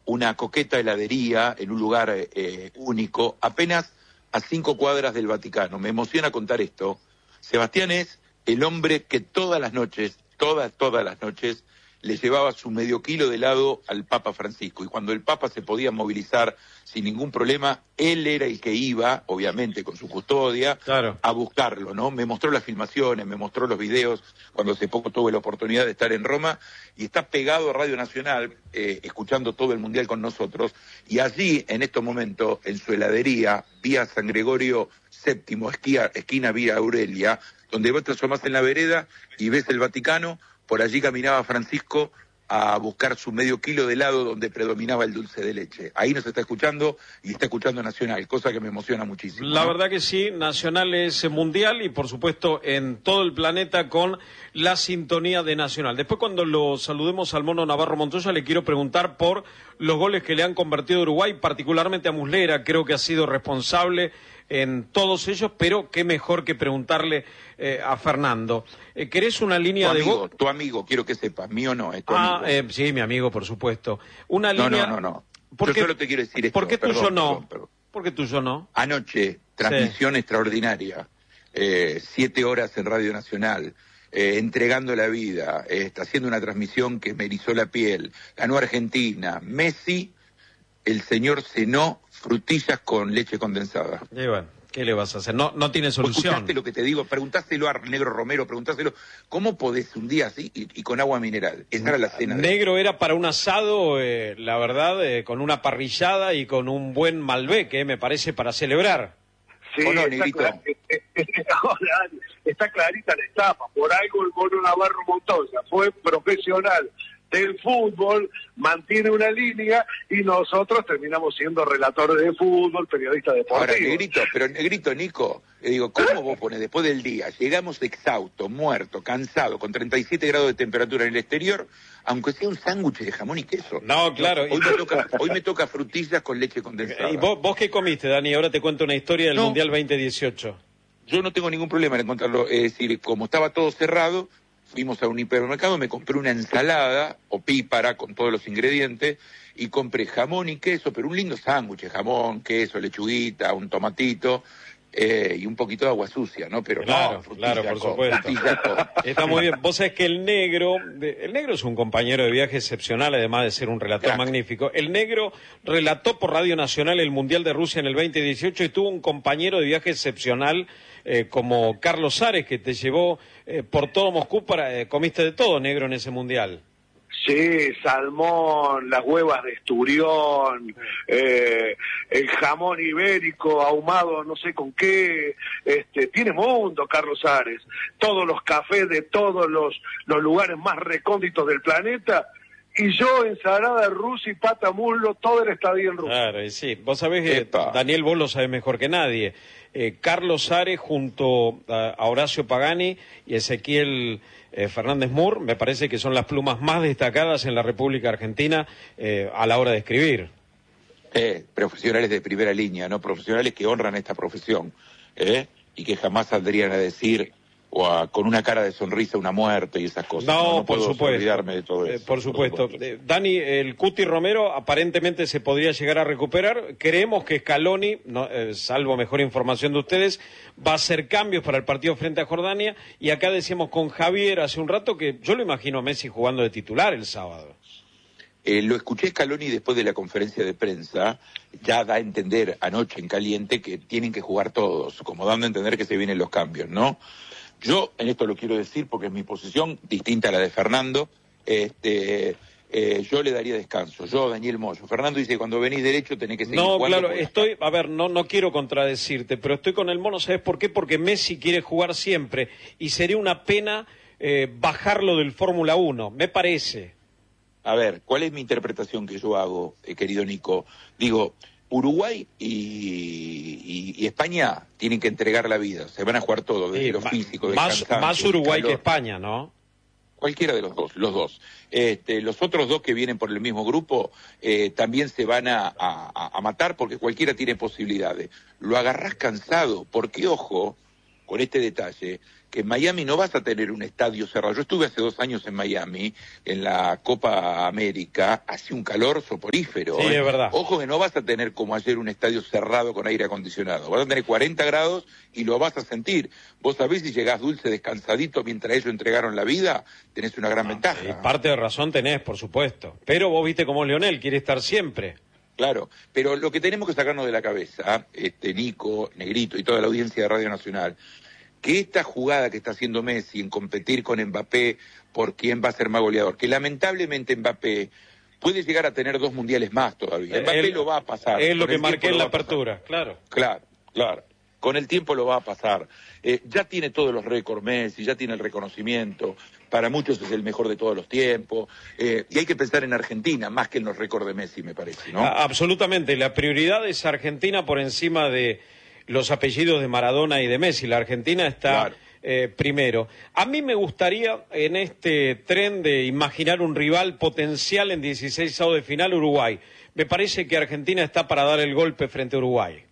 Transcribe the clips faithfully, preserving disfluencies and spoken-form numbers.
una coqueta heladería en un lugar eh, único, apenas a cinco cuadras del Vaticano. Me emociona contar esto. Sebastián es el hombre que todas las noches, todas, todas las noches, le llevaba su medio kilo de helado al Papa Francisco. Y cuando el Papa se podía movilizar sin ningún problema, él era el que iba, obviamente con su custodia, claro, a buscarlo, ¿no? Me mostró las filmaciones, me mostró los videos, cuando hace poco tuve la oportunidad de estar en Roma, y está pegado a Radio Nacional, eh, escuchando todo el Mundial con nosotros, y allí, en estos momentos, en su heladería, vía San Gregorio séptimo, esquina, esquina vía Aurelia, donde vos te asomás en la vereda y ves el Vaticano. Por allí caminaba Francisco a buscar su medio kilo de helado donde predominaba el dulce de leche. Ahí nos está escuchando y está escuchando Nacional, cosa que me emociona muchísimo. La ¿no? verdad que sí, Nacional es mundial y por supuesto en todo el planeta con la sintonía de Nacional. Después cuando lo saludemos al Mono Navarro Montoya le quiero preguntar por los goles que le han convertido a Uruguay, particularmente a Muslera, creo que ha sido responsable en todos ellos, pero qué mejor que preguntarle eh, a Fernando. Eh, ¿Querés una línea tu de amigo, voz? Tu amigo, quiero que sepas, mío no, es tu Ah, amigo. eh, sí, mi amigo, por supuesto. Una no, línea... no, no, no. ¿Por Yo qué... solo te quiero decir esto. ¿Por qué perdón, tuyo no? Perdón, perdón. ¿Por qué tuyo no? Anoche, transmisión sí. extraordinaria, eh, siete horas en Radio Nacional, eh, entregando la vida, eh, está haciendo una transmisión que me erizó la piel, ganó Argentina, Messi, el señor cenó frutillas con leche condensada. Y bueno, ¿qué le vas a hacer? No, no tiene solución. ¿Escuchaste lo que te digo? Preguntáselo a Negro Romero, preguntáselo. ¿Cómo podés un día así y, y con agua mineral? Esa era la cena. Negro de... era para un asado, eh, la verdad, eh, con una parrillada y con un buen Malbec, eh, me parece, para celebrar. Sí, ¿O no, está, clar, está clarita la etapa. Por algo el Mono Navarro Montoya fue profesional del fútbol, mantiene una línea y nosotros terminamos siendo relatores de fútbol, periodistas deportivos. Ahora, Negrito, pero Negrito, Nico, le digo, ¿cómo vos pones después del día? Llegamos exhaustos, muertos, cansados, con treinta y siete grados de temperatura en el exterior, aunque sea un sándwich de jamón y queso. No, claro. Hoy, me, toca, hoy me toca frutillas con leche condensada. ¿Y vos, vos qué comiste, Dani? Ahora te cuento una historia del no, Mundial veinte dieciocho. Yo no tengo ningún problema en encontrarlo. Es decir, como estaba todo cerrado, fuimos a un hipermercado, me compré una ensalada opípara con todos los ingredientes y compré jamón y queso, pero un lindo sándwich, jamón, queso, lechuguita, un tomatito eh, y un poquito de agua sucia, ¿no? Pero claro, no, frutilla, claro, por con, supuesto. Está muy bien. Vos sabés que el Negro, el Negro es un compañero de viaje excepcional, además de ser un relator Crack. magnífico. El Negro relató por Radio Nacional el Mundial de Rusia en el veinte dieciocho y tuvo un compañero de viaje excepcional Eh, como Carlos Ares, que te llevó eh, por todo Moscú, para eh, comiste de todo, Negro, en ese mundial. Sí, salmón, las huevas de esturión, eh, el jamón ibérico ahumado, no sé con qué, este, tiene mundo Carlos Ares, todos los cafés de todos los, los lugares más recónditos del planeta. Y yo, ensalada rusa y pata muslo, todo el estadio en Rusia. Claro, y sí. Vos sabés que, Epa. Daniel, vos lo sabés mejor que nadie. Eh, Carlos Ares junto a, a Horacio Pagani y Ezequiel eh, Fernández Mur, me parece que son las plumas más destacadas en la República Argentina eh, a la hora de escribir. Eh, profesionales de primera línea, ¿no? Profesionales que honran esta profesión, ¿eh? Y que jamás saldrían a decir... o a, con una cara de sonrisa una muerte y esas cosas. No, no, no por puedo supuesto. olvidarme de todo eso. Eh, por supuesto. Por supuesto. Eh, Dani, el Cuti Romero aparentemente se podría llegar a recuperar. Creemos que Scaloni, no, eh, salvo mejor información de ustedes, va a hacer cambios para el partido frente a Jordania. Y acá decíamos con Javier hace un rato que yo lo imagino a Messi jugando de titular el sábado. Eh, lo escuché Scaloni después de la conferencia de prensa, ya da a entender anoche en caliente que tienen que jugar todos, como dando a entender que se vienen los cambios, ¿no? Yo en esto lo quiero decir porque es mi posición, distinta a la de Fernando, este, eh, yo le daría descanso, yo Daniel Moyo. Fernando dice que cuando venís derecho tenés que seguir no, jugando. No, claro, estoy, a ver, no, no quiero contradecirte, pero estoy con el Mono, ¿sabes por qué? Porque Messi quiere jugar siempre y sería una pena eh, bajarlo del Fórmula uno, me parece. A ver, ¿cuál es mi interpretación que yo hago, eh, querido Nico? Digo... Uruguay y, y, y España tienen que entregar la vida, se van a jugar todo, desde sí, lo físico, del más, cansancio, más Uruguay calor. que España, ¿no? Cualquiera de los dos, los dos. Este, los otros dos que vienen por el mismo grupo eh, también se van a, a, a matar porque cualquiera tiene posibilidades. Lo agarrás cansado, porque ojo, con este detalle, que en Miami no vas a tener un estadio cerrado. Yo estuve hace dos años en Miami, en la Copa América, hacía un calor soporífero. Sí, ¿eh? es verdad. Ojo que no vas a tener como ayer un estadio cerrado con aire acondicionado. Vas a tener cuarenta grados y lo vas a sentir. Vos sabés, si llegás dulce, descansadito, mientras ellos entregaron la vida, tenés una gran ah, ventaja. Y parte de razón tenés, por supuesto. Pero vos viste cómo Lionel quiere estar siempre. Claro, pero lo que tenemos que sacarnos de la cabeza, este Nico, Negrito y toda la audiencia de Radio Nacional, que esta jugada que está haciendo Messi en competir con Mbappé por quién va a ser más goleador, que lamentablemente Mbappé puede llegar a tener dos mundiales más todavía. Mbappé él, lo va a pasar. Es lo que marqué en la apertura, claro. Claro, claro. Con el tiempo lo va a pasar. Eh, ya tiene todos los récords Messi, ya tiene el reconocimiento. Para muchos es el mejor de todos los tiempos. Eh, y hay que pensar en Argentina, más que en los récords de Messi, me parece, ¿no? A, absolutamente. La prioridad es Argentina por encima de los apellidos de Maradona y de Messi. La Argentina está claro. eh, primero. A mí me gustaría, en este tren de imaginar un rival potencial en dieciseisavos de final, Uruguay. Me parece que Argentina está para dar el golpe frente a Uruguay.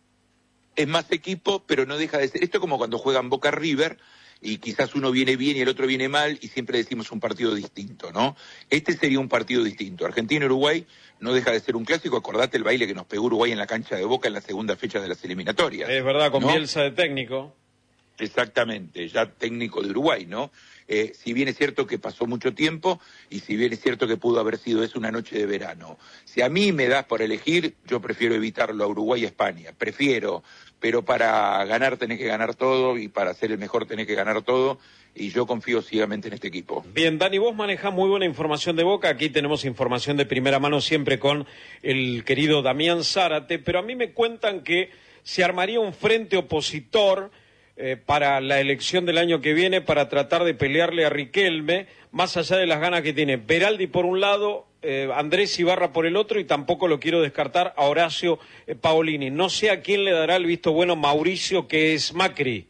Es más equipo, pero no deja de ser. Esto es como cuando juegan Boca River, y quizás uno viene bien y el otro viene mal, y siempre decimos un partido distinto, ¿no? Este sería un partido distinto. Argentina-Uruguay no deja de ser un clásico. Acordate el baile que nos pegó Uruguay en la cancha de Boca en la segunda fecha de las eliminatorias. Es verdad, con ¿no? Bielsa de técnico. Exactamente, ya técnico de Uruguay, ¿no? Eh, si bien es cierto que pasó mucho tiempo y si bien es cierto que pudo haber sido eso una noche de verano. Si a mí me das por elegir, yo prefiero evitarlo a Uruguay y a España. Prefiero, pero para ganar tenés que ganar todo y para ser el mejor tenés que ganar todo. Y yo confío ciegamente en este equipo. Bien, Dani, vos manejás muy buena información de Boca. Aquí tenemos información de primera mano siempre con el querido Damián Zárate. Pero a mí me cuentan que se armaría un frente opositor Eh, para la elección del año que viene, para tratar de pelearle a Riquelme, más allá de las ganas que tiene Beraldi por un lado, eh, Andrés Ibarra por el otro, y tampoco lo quiero descartar a Horacio eh, Paolini. No sé a quién le dará el visto bueno Mauricio, que es Macri.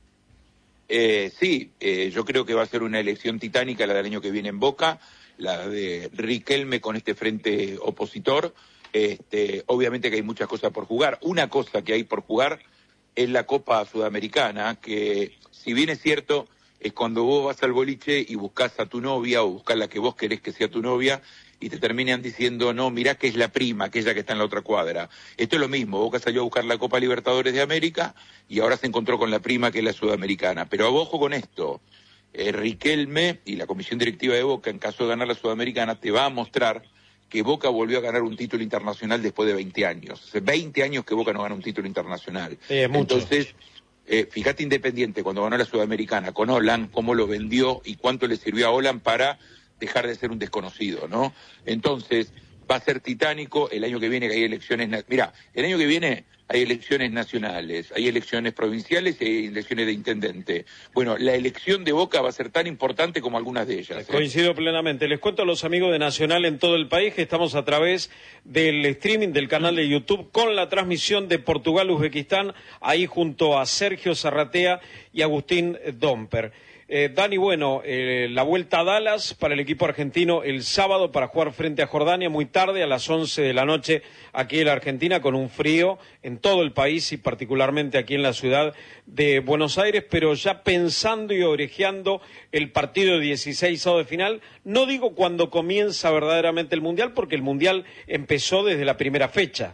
Eh, sí, eh, yo creo que va a ser una elección titánica la del año que viene en Boca, la de Riquelme con este frente opositor. Este, obviamente que hay muchas cosas por jugar. Una cosa que hay por jugar es la Copa Sudamericana, que si bien es cierto, es cuando vos vas al boliche y buscás a tu novia o buscás la que vos querés que sea tu novia y te terminan diciendo, no, mirá que es la prima, aquella que está en la otra cuadra. Esto es lo mismo, Boca salió a buscar la Copa Libertadores de América y ahora se encontró con la prima que es la Sudamericana. Pero ojo con esto, eh, Riquelme y la comisión directiva de Boca, en caso de ganar la Sudamericana, te va a mostrar que Boca volvió a ganar un título internacional después de veinte años. Hace veinte años que Boca no gana un título internacional. Sí, es mucho. Entonces, eh, fíjate Independiente, cuando ganó la Sudamericana con Holland, cómo lo vendió y cuánto le sirvió a Holland para dejar de ser un desconocido, ¿no? Entonces, va a ser titánico el año que viene, que hay elecciones... Mirá, el año que viene hay elecciones nacionales, hay elecciones provinciales y hay elecciones de intendente. Bueno, la elección de Boca va a ser tan importante como algunas de ellas. ¿eh? Coincido plenamente. Les cuento a los amigos de Nacional en todo el país que estamos a través del streaming del canal de YouTube con la transmisión de Portugal-Uzbekistán, ahí junto a Sergio Zarratea y Agustín Domper. Eh, Dani, bueno, eh, la vuelta a Dallas para el equipo argentino el sábado para jugar frente a Jordania muy tarde, a las once de la noche, aquí en la Argentina, con un frío en todo el país y particularmente aquí en la ciudad de Buenos Aires, pero ya pensando y orejeando el partido de dieciseisavos de final. No digo cuando comienza verdaderamente el Mundial, porque el Mundial empezó desde la primera fecha.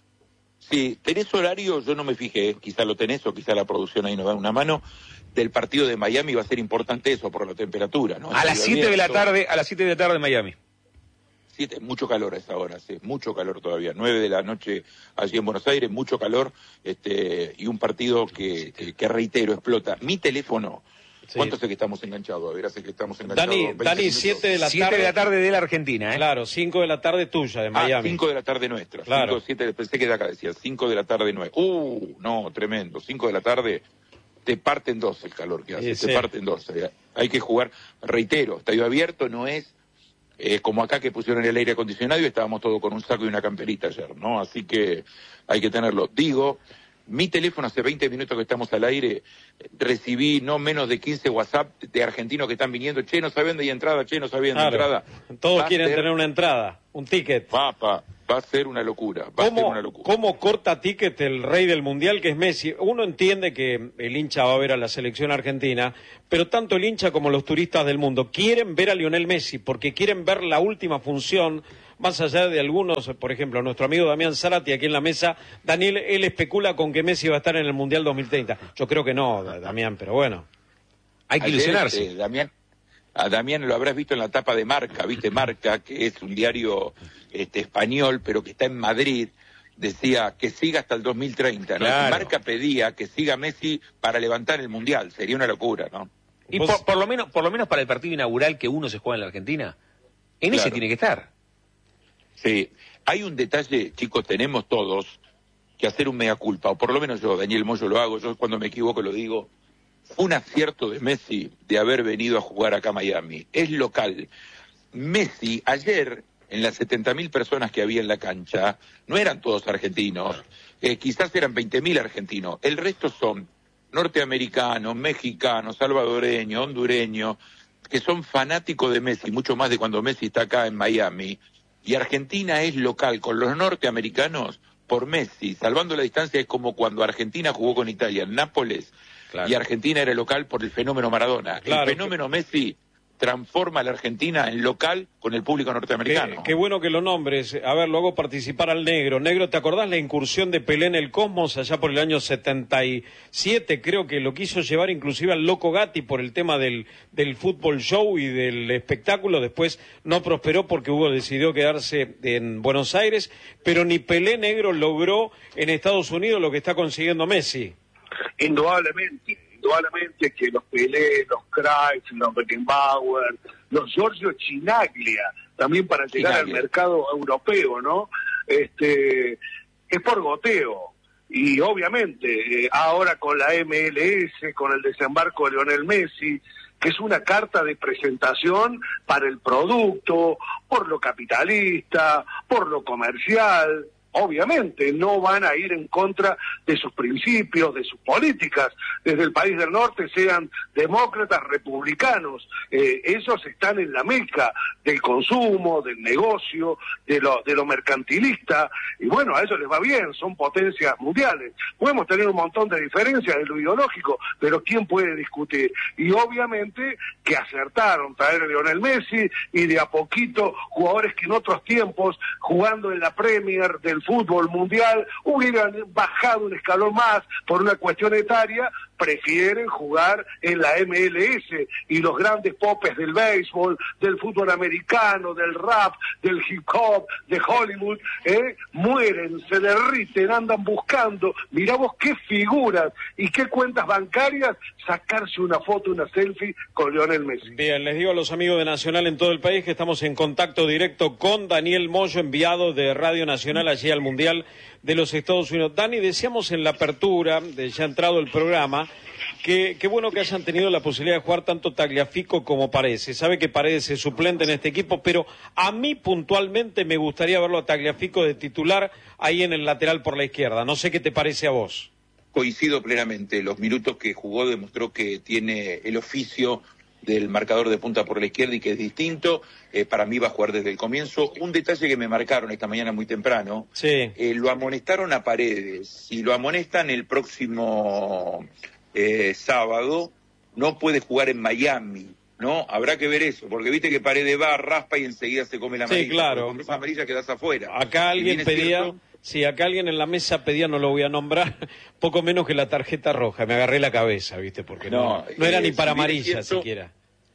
Sí, ¿tenés horario? Yo no me fijé, quizá lo tenés o quizá la producción ahí nos da una mano. Del partido de Miami va a ser importante eso por la temperatura, ¿no? A las siete de la tarde, a las siete de la tarde en Miami. Siete, mucho calor a esa hora, sí, mucho calor todavía. Nueve de la noche allí en Buenos Aires, mucho calor, este, y un partido que, que, que reitero, explota. Mi teléfono, sí. ¿Cuánto sé que estamos enganchados? A ver, hace que estamos enganchados. Dani, Dani, siete de la tarde. Siete de la tarde de la Argentina, ¿eh? Claro, cinco de la tarde tuya, de Miami. Ah, cinco de la tarde nuestra. Claro. Cinco, siete, pensé que de acá decía, cinco de la tarde nuestra. Uh, no, tremendo, cinco de la tarde. Te parten dos el calor que hace, sí, te sí. parten dos. Hay que jugar, reitero, estadio abierto no es eh, como acá que pusieron el aire acondicionado y estábamos todos con un saco y una camperita ayer, ¿no? Así que hay que tenerlo. Digo, mi teléfono hace veinte minutos que estamos al aire, recibí no menos de quince WhatsApp de argentinos que están viniendo, che, no sabían de entrada, che, no sabían de claro. entrada. Todos Buster, quieren tener una entrada, un ticket. Papa, Va a ser una locura, va a ser una locura. ¿Cómo corta ticket el rey del Mundial, que es Messi? Uno entiende que el hincha va a ver a la selección argentina, pero tanto el hincha como los turistas del mundo quieren ver a Lionel Messi, porque quieren ver la última función, más allá de algunos, por ejemplo, nuestro amigo Damián Zárate, aquí en la mesa, Daniel, él especula con que Messi va a estar en el Mundial dos mil treinta. Yo creo que no, Damián, pero bueno. Hay que ilusionarse. Ayer, eh, Damián, a Damián lo habrás visto en la tapa de Marca, ¿viste? Marca, que es un diario este, español, pero que está en Madrid, decía que siga hasta el dos mil treinta, ¿no? Claro. Marca pedía que siga Messi para levantar el Mundial, sería una locura, ¿no? Y por, por lo menos por lo menos para el partido inaugural que uno se juega en la Argentina, en Claro. ese tiene que estar. Sí, hay un detalle, chicos, tenemos todos que hacer un mea culpa, o por lo menos yo, Daniel Moyo, lo hago, yo cuando me equivoco lo digo. Fue un acierto de Messi de haber venido a jugar acá a Miami. Es local. Messi, ayer, en las setenta mil personas que había en la cancha, no eran todos argentinos, eh, quizás eran veinte mil argentinos. El resto son norteamericanos, mexicanos, salvadoreños, hondureños, que son fanáticos de Messi, mucho más de cuando Messi está acá en Miami. Y Argentina es local con los norteamericanos por Messi. Salvando la distancia es como cuando Argentina jugó con Italia en Nápoles. Claro. Y Argentina era local por el fenómeno Maradona. Claro, el fenómeno que... Messi transforma a la Argentina en local con el público norteamericano. Qué, qué bueno que lo nombres. A ver, lo hago participar al Negro. Negro, ¿te acordás la incursión de Pelé en el Cosmos allá por el año setenta y siete? Creo que lo quiso llevar inclusive al Loco Gatti por el tema del, del fútbol show y del espectáculo. Después no prosperó porque Hugo decidió quedarse en Buenos Aires, pero ni Pelé, Negro, logró en Estados Unidos lo que está consiguiendo Messi. Indudablemente, indudablemente que los Pelé, los Cruyff, los Beckenbauer, los Giorgio Chinaglia, también para llegar Chinaglia. al mercado europeo, ¿no? Este, es por goteo. Y obviamente, eh, ahora con la M L S, con el desembarco de Lionel Messi, que es una carta de presentación para el producto, por lo capitalista, por lo comercial. Obviamente no van a ir en contra de sus principios, de sus políticas, desde el país del norte, sean demócratas, republicanos, eh, ellos están en la meca del consumo, del negocio, de lo, de lo mercantilista, y bueno, a ellos les va bien, son potencias mundiales. Podemos tener un montón de diferencias en lo ideológico, pero ¿quién puede discutir? Y obviamente que acertaron traer a Lionel Messi, y de a poquito jugadores que en otros tiempos, jugando en la Premier del fútbol mundial, hubieran bajado un escalón más por una cuestión etaria, prefieren jugar en la M L S, y los grandes popes del béisbol, del fútbol americano, del rap, del hip hop, de Hollywood, ¿eh? mueren, se derriten, andan buscando, mirá vos qué figuras y qué cuentas bancarias, sacarse una foto, una selfie con Lionel Messi. Bien, les digo a los amigos de Nacional en todo el país que estamos en contacto directo con Daniel Moyo, enviado de Radio Nacional allí al Mundial de los Estados Unidos. Dani, decíamos en la apertura, de ya entrado el programa, que qué bueno que hayan tenido la posibilidad de jugar tanto Tagliafico como Paredes. Se sabe que Paredes es suplente en este equipo, pero a mí puntualmente me gustaría verlo a Tagliafico de titular ahí en el lateral por la izquierda. No sé qué te parece a vos. Coincido plenamente. Los minutos que jugó demostró que tiene el oficio del marcador de punta por la izquierda y que es distinto. Eh, para mí va a jugar desde el comienzo. Un detalle que me marcaron esta mañana muy temprano, sí. eh, lo amonestaron a Paredes. Si lo amonestan el próximo eh, sábado, no puede jugar en Miami, ¿no? Habrá que ver eso, porque viste que Paredes va, raspa y enseguida se come la amarilla. Sí, claro. Con esa amarilla quedas afuera. Acá alguien pedía... Cierto, sí, acá alguien en la mesa pedía, no lo voy a nombrar, poco menos que la tarjeta roja. Me agarré la cabeza, ¿viste? Porque no, no, no era eh, ni para si amarilla cierto, siquiera.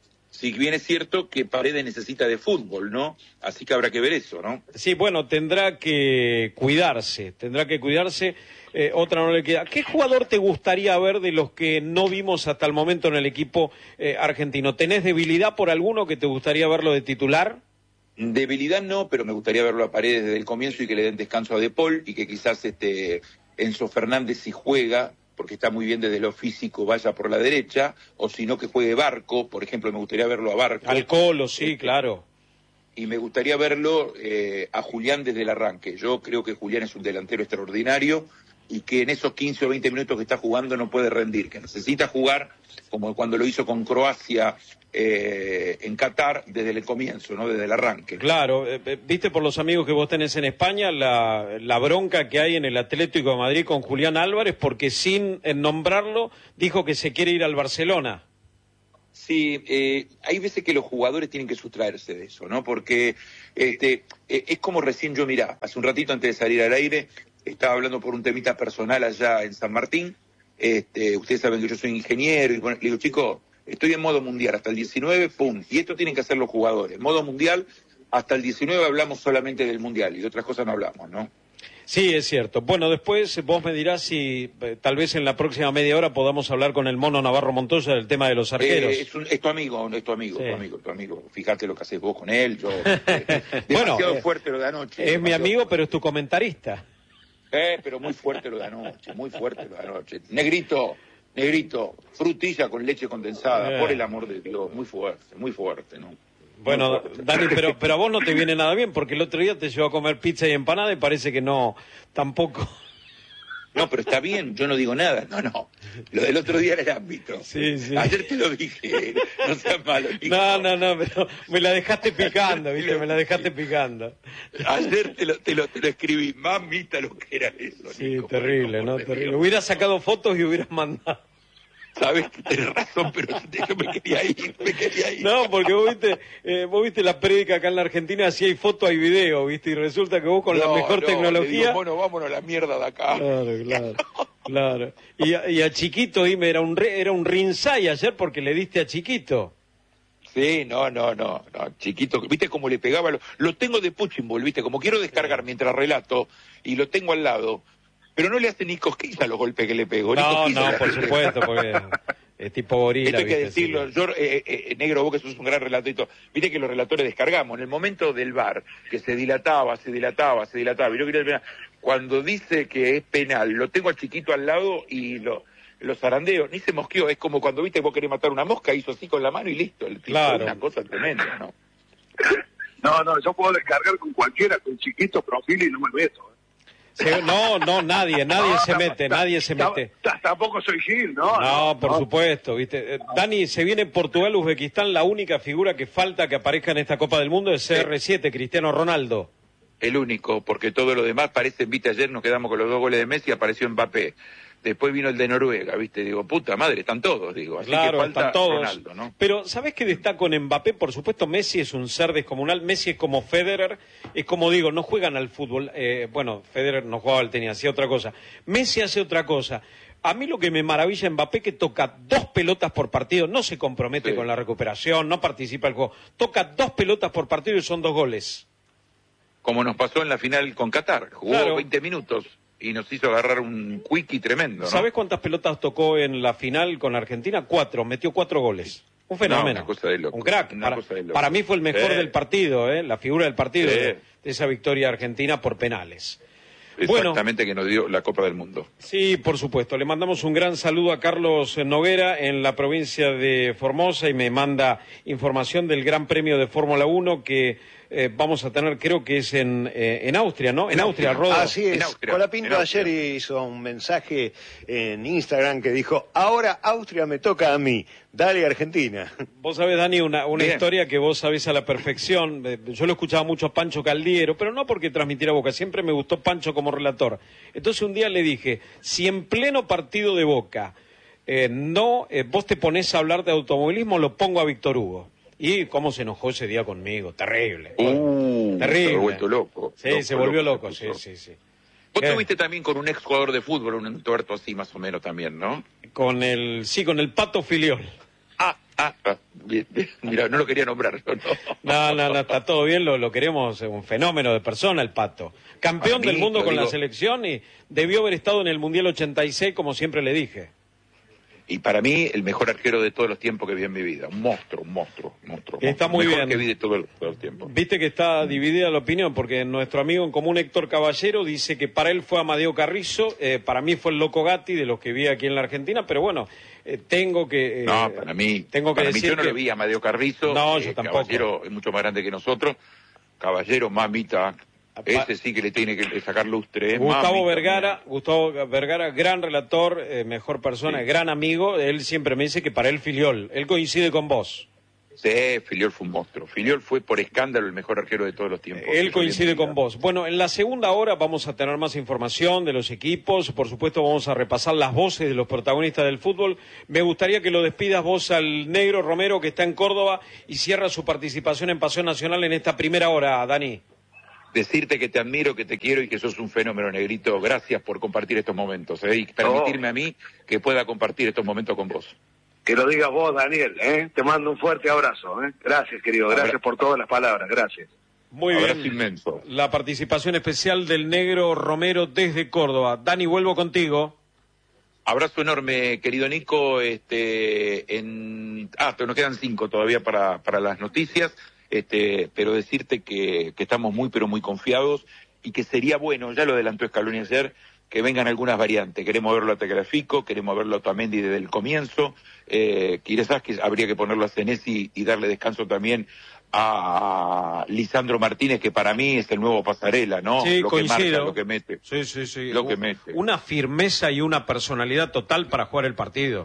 Si bien es cierto que Paredes necesita de fútbol, ¿no? Así que habrá que ver eso, ¿no? Sí, bueno, tendrá que cuidarse, tendrá que cuidarse. Eh, otra no le queda. ¿Qué jugador te gustaría ver de los que no vimos hasta el momento en el equipo eh, argentino? ¿Tenés debilidad por alguno que te gustaría verlo de titular? Debilidad no, pero me gustaría verlo a Paredes desde el comienzo y que le den descanso a De Paul y que quizás este Enzo Fernández, si juega, porque está muy bien desde lo físico, vaya por la derecha, o si no que juegue Barco, por ejemplo, me gustaría verlo a Barco. Al Colo, sí, este, claro. Y me gustaría verlo eh, a Julián desde el arranque. Yo creo que Julián es un delantero extraordinario y que en esos quince o veinte minutos que está jugando no puede rendir, que necesita jugar como cuando lo hizo con Croacia eh, en Qatar desde el comienzo, ¿no? Desde el arranque. Claro, eh, viste por los amigos que vos tenés en España la, la bronca que hay en el Atlético de Madrid con Julián Álvarez, porque sin eh, nombrarlo dijo que se quiere ir al Barcelona. Sí, eh, hay veces que los jugadores tienen que sustraerse de eso, ¿no? Porque este, eh, es como recién yo, mirá, hace un ratito antes de salir al aire, estaba hablando por un temita personal allá en San Martín. Este, ustedes saben que yo soy ingeniero, y bueno, le digo, chicos, estoy en modo mundial hasta el diecinueve, pum, y esto tienen que hacer los jugadores. Modo mundial, hasta el diecinueve hablamos solamente del mundial, y de otras cosas no hablamos, ¿no? Sí, es cierto. Bueno, después vos me dirás si eh, tal vez en la próxima media hora podamos hablar con el Mono Navarro Montoya del tema de los arqueros. Eh, es, un, es tu amigo, es tu amigo, sí. tu amigo, tu amigo. Fíjate lo que haces vos con él. Yo, eh, bueno, demasiado eh, fuerte lo de anoche. Es mi amigo, pero es tu comentarista. Eh, pero muy fuerte lo de anoche, muy fuerte lo de anoche. Negrito, negrito, frutilla con leche condensada, eh. por el amor de Dios, muy fuerte, muy fuerte, ¿no? Bueno, Dani, pero, pero a vos no te viene nada bien, porque el otro día te llevó a comer pizza y empanada y parece que no, tampoco. No, pero está bien, yo no digo nada, no, no. Lo del otro día era el ámbito. Sí, sí. Ayer te lo dije, no seas malo. Hijo. No, no, no, pero me la dejaste picando, ¿viste? Me la dejaste picando. Ayer te lo, te lo, te lo escribí, mamita lo que era eso. Sí, Nico, terrible, ¿no? Terrible. Hubieras sacado fotos y hubieras mandado. Sabes que tenés razón, pero yo me quería ir, me quería ir. No, porque vos viste, eh, vos viste la prédica acá en la Argentina, si hay foto hay video, viste, y resulta que vos con no, la mejor no, tecnología. Le digo, bueno, vámonos a la mierda de acá. Claro, claro, claro. Y a, y a Chiquito, dime, era un re, era un rinsay ayer porque le diste a Chiquito. Sí, no, no, no, no, Chiquito, viste cómo le pegaba, lo, lo tengo de Puchimbol, viste, como quiero descargar mientras relato y lo tengo al lado. Pero no le hace ni cosquilla los golpes que le pego. No, no, por supuesto, porque es tipo gorila. Esto hay que ¿viste? decirlo. Sí. Yo, eh, eh, Negro, vos que sos un gran relatorito, viste que los relatores descargamos. En el momento del V A R, que se dilataba, se dilataba, se dilataba, y yo quería, cuando dice que es penal, lo tengo al Chiquito al lado y lo, lo zarandeo, ni se mosqueó. Es como cuando viste que vos querés matar una mosca, hizo así con la mano y listo. El tipo, claro. Una cosa tremenda, ¿no? No, no, yo puedo descargar con cualquiera, con Chiquito, Profil y no me meto. Sí, no, no, nadie, nadie no, se mete, nadie se mete. Tampoco soy Gil, ¿no? No, por no. supuesto, ¿viste? Dani, se viene Portugal, Uzbekistán, la única figura que falta que aparezca en esta Copa del Mundo es C R siete, Cristiano Ronaldo. El único, porque todo lo demás parece, viste, ayer nos quedamos con los dos goles de Messi, apareció Mbappé. Después vino el de Noruega, ¿viste? Digo, puta madre, están todos, digo. Así claro, que falta están todos. Ronaldo, ¿no? Pero, ¿sabés qué destaco en Mbappé? Por supuesto, Messi es un ser descomunal. Messi es como Federer. Es como digo, no juegan al fútbol. Eh, bueno, Federer no jugaba al tenis, hacía otra cosa. Messi hace otra cosa. A mí lo que me maravilla en Mbappé que toca dos pelotas por partido. No se compromete sí. con la recuperación, no participa en el juego. Toca dos pelotas por partido y son dos goles. Como nos pasó en la final con Qatar. Jugó claro. veinte minutos. Y nos hizo agarrar un quickie tremendo, ¿no? ¿Sabés cuántas pelotas tocó en la final con Argentina? Cuatro, metió cuatro goles. Un fenómeno. No, una cosa de loco. Un crack. Una para, cosa de loco. para mí fue el mejor sí. del partido, ¿eh? La figura del partido sí. de, de esa victoria argentina por penales. Exactamente, bueno, que nos dio la Copa del Mundo. Sí, por supuesto. Le mandamos un gran saludo a Carlos Noguera en la provincia de Formosa y me manda información del Gran Premio de Fórmula uno que eh, vamos a tener, creo que es en, eh, en Austria, ¿no? En, en Austria, Rodo. Así es. Colapinto ayer hizo un mensaje en Instagram que dijo, ahora Austria me toca a mí, dale Argentina. Vos sabés, Dani, una, una historia que vos sabés a la perfección. Yo lo escuchaba mucho a Pancho Caldiero, pero no porque transmitiera Boca, siempre me gustó Pancho como relator. Entonces un día le dije, si en pleno partido de Boca eh, no eh, vos te ponés a hablar de automovilismo, lo pongo a Víctor Hugo. Y cómo se enojó ese día conmigo, terrible. Uh, terrible. Se ha vuelto loco. Sí, loco, se volvió loco, loco, sí, sí, sí. Vos estuviste también con un ex jugador de fútbol, un entuerto así más o menos también, ¿no? Con el, sí, con el Pato Filiol. Ah, ah, ah bien, bien. Mira, no lo quería nombrar. No, no, no, no está todo bien, lo, lo queremos, un fenómeno de persona el Pato. Campeón mí, del mundo con digo... la selección y debió haber estado en el Mundial ochenta y seis, como siempre le dije. Y para mí, el mejor arquero de todos los tiempos que vi en mi vida. Un monstruo, un monstruo, un monstruo. Está muy mejor bien. que vi de todo el, todo el tiempo. Viste que está dividida la opinión, porque nuestro amigo en común Héctor Caballero dice que para él fue Amadeo Carrizo, eh, para mí fue el Loco Gatti, de los que vi aquí en la Argentina, pero bueno, eh, tengo que... Eh, no, para mí, tengo que para decir mí yo no que... lo vi a Amadeo Carrizo. No, eh, yo tampoco. Caballero es mucho más grande que nosotros. Caballero, mamita... Ese sí que le tiene que sacar lustre. ¿eh? Gustavo Mamita Vergara, mía. Gustavo Vergara, gran relator, eh, mejor persona, Sí. gran amigo. Él siempre me dice que para él Filiol, él coincide con vos. Sí, Filiol fue un monstruo. Filiol fue por escándalo el mejor arquero de todos los tiempos. Él Eso coincide bien con diría. vos. Bueno, en la segunda hora vamos a tener más información de los equipos. Por supuesto, vamos a repasar las voces de los protagonistas del fútbol. Me gustaría que lo despidas vos al Negro Romero, que está en Córdoba y cierra su participación en Pasión Nacional en esta primera hora, Dani. Decirte que te admiro, que te quiero y que sos un fenómeno, Negrito. Gracias por compartir estos momentos, ¿eh? Y permitirme a mí que pueda compartir estos momentos con vos. Que lo digas vos, Daniel, ¿eh? Te mando un fuerte abrazo, ¿eh? Gracias, querido, gracias Abra- por todas las palabras, gracias. Muy Abrazo bien. inmenso. La participación especial del Negro Romero desde Córdoba. Dani, vuelvo contigo. Abrazo enorme, querido Nico. Este, en... Ah, pero nos quedan cinco todavía para, para las noticias, este, pero decirte que, que estamos muy, pero muy confiados y que sería bueno, ya lo adelantó Scaloni ayer, que vengan algunas variantes. Queremos verlo a Tagliafico, queremos verlo a Otamendi desde el comienzo, eh, quizás que habría que ponerlo a Senesi y darle descanso también a Lisandro Martínez, que para mí es el nuevo Pasarela, ¿no? Sí, lo coincido. que marca, lo que mete. Sí, sí, sí. Lo que U- mete. Una firmeza y una personalidad total para jugar el partido.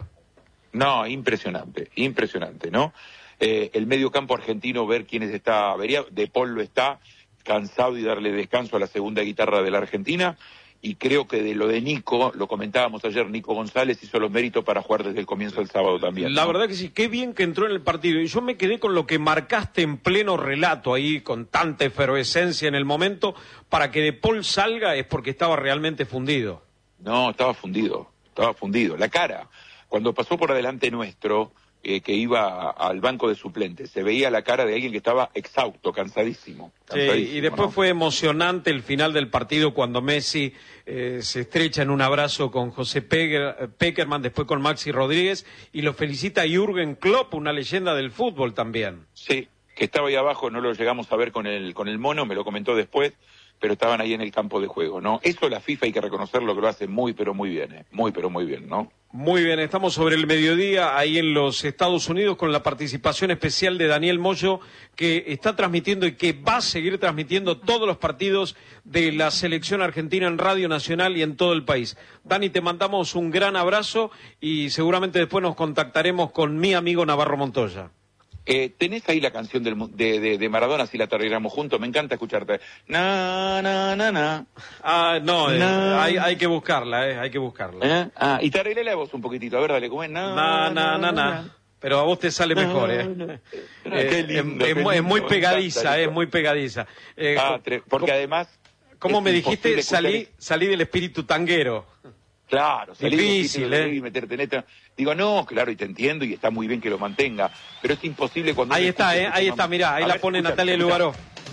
No, impresionante, impresionante, ¿no? Eh, el medio campo argentino, ver quiénes está, vería, De Paul lo está, cansado y darle descanso a la segunda guitarra de la Argentina, y creo que de lo de Nico, lo comentábamos ayer, Nico González hizo los méritos para jugar desde el comienzo del sábado también. La ¿no? verdad que sí, qué bien que entró en el partido. Y yo me quedé con lo que marcaste en pleno relato ahí, con tanta efervescencia en el momento, para que De Paul salga es porque estaba realmente fundido. No, estaba fundido, estaba fundido. La cara, cuando pasó por adelante nuestro, eh, que iba a- al banco de suplentes, se veía la cara de alguien que estaba exhausto, cansadísimo. Sí, cansadísimo, y después ¿no? fue emocionante el final del partido cuando Messi eh, se estrecha en un abrazo con José Peger- Peckerman, después con Maxi Rodríguez, y lo felicita a Jürgen Klopp, una leyenda del fútbol también. Sí, que estaba ahí abajo, no lo llegamos a ver con el, con el mono, me lo comentó después, pero estaban ahí en el campo de juego, ¿no? Eso la FIFA hay que reconocerlo, que lo hace muy, pero muy bien, ¿eh? Muy, pero muy bien, ¿no? Muy bien, estamos sobre el mediodía ahí en los Estados Unidos con la participación especial de Daniel Moyo, que está transmitiendo y que va a seguir transmitiendo todos los partidos de la selección argentina en Radio Nacional y en todo el país. Dani, te mandamos un gran abrazo y seguramente después nos contactaremos con mi amigo Navarro Montoya. Eh, ¿Tenés ahí la canción del, mu- de, de, de Maradona, si la tarareamos juntos? Me encanta escucharte. Na, na, na, na. Ah, no, eh, No. hay, hay que buscarla, eh, hay que buscarla. ¿Eh? Ah, y tarareala vos un poquitito, a ver, dale, ¿cómo es? Na, Na, na, na, na. Pero a vos te sale mejor, ¿eh? Ah, Eh, qué lindo, es, qué es muy- es muy lindo, me pegadiza, encanta es eso. muy pegadiza. Eh, Ah, tre- porque además... ¿Cómo es me dijiste? imposible escuchar Salí, es- salí del espíritu tanguero. Claro, salir Difícil, de ¿eh? y meterte en esta. Digo, no, claro, y te entiendo, y está muy bien que lo mantenga, pero es imposible cuando... Ahí uno está, escucha ¿eh? ese Ahí mamá. está, mirá, ahí A la ver, pone escucha, Natalia escucha. Lugaró.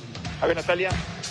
A ver, Natalia.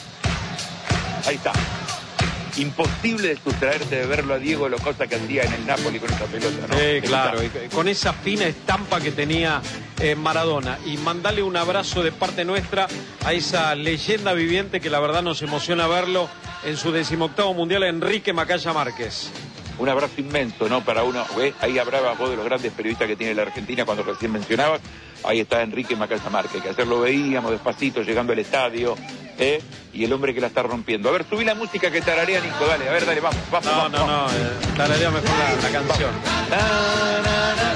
Ahí está. Imposible de sustraerte de verlo a Diego, lo cosa que hacía en el Napoli con esa pelota, ¿no? Sí, Ahí claro, está. y con esa fina estampa que tenía eh, Maradona. Y mandale un abrazo de parte nuestra a esa leyenda viviente que la verdad nos emociona verlo en su decimoctavo mundial, Enrique Macaya Márquez. Un abrazo inmenso, ¿no? Para uno, ¿ves? Ahí hablabas vos de los grandes periodistas que tiene la Argentina cuando recién mencionabas. Ahí está Enrique Macaya Márquez, que ayer lo veíamos despacito llegando al estadio, ¿eh? Y el hombre que la está rompiendo. A ver, subí la música que tararea Nico, dale, a ver, dale, vamos, vamos. No, vamos, no, vamos. no, eh, tararea mejor la, la canción. Na, na, na,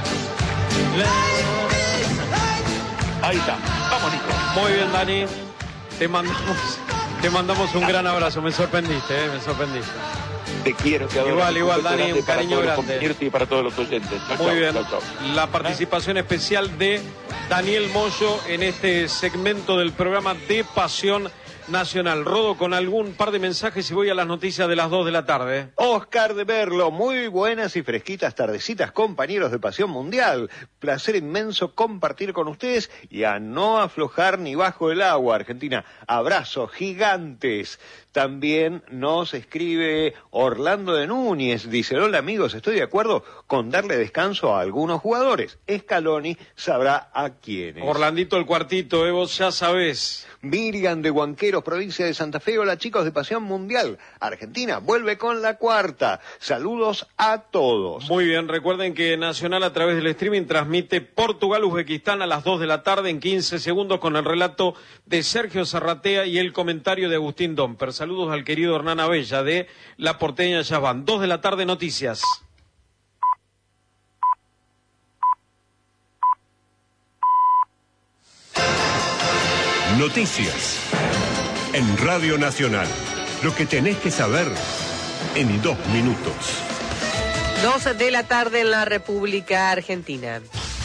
na. Ahí está, vamos Nico. Muy bien, Dani. Te mandamos, te mandamos un gran abrazo. Me sorprendiste, eh, me sorprendiste. Te quiero, te adoro. Igual, igual, beso Dani, grande un para cariño todos los grande. compañeros y para todos los oyentes. Chau, Muy chau, bien. chau, chau. La participación especial de Daniel Moyo en este segmento del programa de Pasión Nacional. Rodo con algún par de mensajes y voy a las noticias de las dos de la tarde. Oscar de Merlo, muy buenas y fresquitas tardecitas, compañeros de Pasión Mundial. Placer inmenso compartir con ustedes y a no aflojar ni bajo el agua, Argentina. Abrazos gigantes. También nos escribe Orlando de Núñez, dice, hola amigos, estoy de acuerdo con darle descanso a algunos jugadores. Scaloni sabrá a quiénes. Orlandito el cuartito, Evo, ya sabés. Miriam de Huanqueros, provincia de Santa Fe, hola chicos de Pasión Mundial. Argentina vuelve con la cuarta. Saludos a todos. Muy bien, recuerden que Nacional a través del streaming transmite Portugal-Uzbekistán a las dos de la tarde en quince segundos con el relato de Sergio Zarratea y el comentario de Agustín Domper. Saludos al querido Hernán Abella de La Porteña Yaván. dos de la tarde, noticias. Noticias en Radio Nacional. Lo que tenés que saber en dos minutos. dos de la tarde en la República Argentina.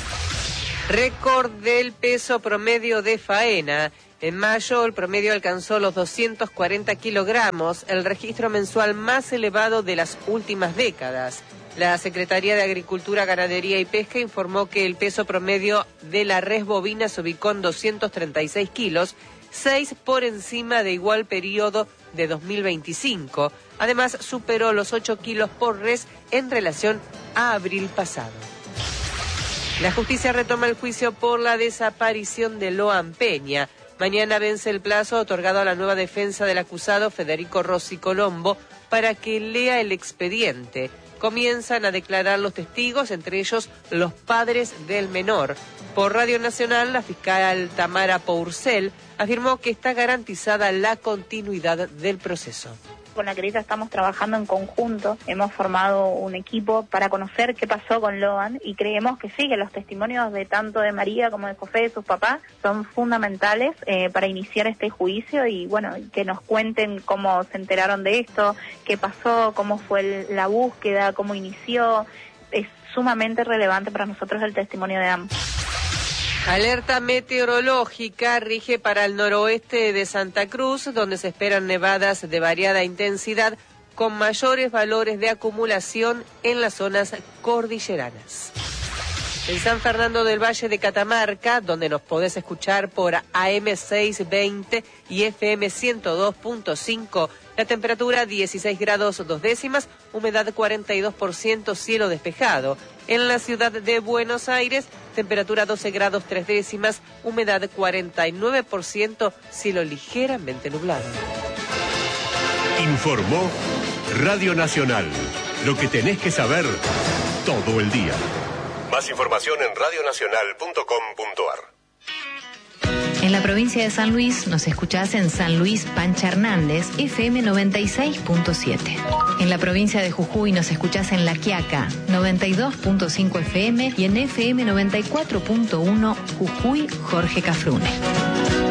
Récord del peso promedio de faena. En mayo el promedio alcanzó los doscientos cuarenta kilogramos, el registro mensual más elevado de las últimas décadas. La Secretaría de Agricultura, Ganadería y Pesca informó que el peso promedio de la res bovina se ubicó en doscientos treinta y seis kilos, seis por encima de igual periodo de dos mil veinticinco. Además, superó los ocho kilos por res en relación a abril pasado. La justicia retoma el juicio por la desaparición de Loan Peña. Mañana vence el plazo otorgado a la nueva defensa del acusado Federico Rossi Colombo para que lea el expediente. Comienzan a declarar los testigos, entre ellos los padres del menor. Por Radio Nacional, la fiscal Tamara Pourcel afirmó que está garantizada la continuidad del proceso. Con la querella estamos trabajando en conjunto, hemos formado un equipo para conocer qué pasó con Loan y creemos que sí, que los testimonios de tanto de María como de José, de sus papás, son fundamentales eh, para iniciar este juicio y bueno, que nos cuenten cómo se enteraron de esto, qué pasó, cómo fue el, la búsqueda, cómo inició. Es sumamente relevante para nosotros el testimonio de ambos. Alerta meteorológica rige para el noroeste de Santa Cruz, donde se esperan nevadas de variada intensidad con mayores valores de acumulación en las zonas cordilleranas. En San Fernando del Valle de Catamarca, donde nos podés escuchar por A M seiscientos veinte y F M ciento dos punto cinco, la temperatura dieciséis grados dos décimas, humedad cuarenta y dos por ciento, cielo despejado. En la ciudad de Buenos Aires, temperatura doce grados tres décimas, humedad cuarenta y nueve por ciento, cielo ligeramente nublado. Informó Radio Nacional. Lo que tenés que saber todo el día. Más información en radio nacional punto com punto a r. En la provincia de San Luis nos escuchás en San Luis Pancha Hernández, F M noventa y seis punto siete. En la provincia de Jujuy nos escuchás en La Quiaca, noventa y dos punto cinco F M y en F M noventa y cuatro punto uno Jujuy Jorge Cafrune.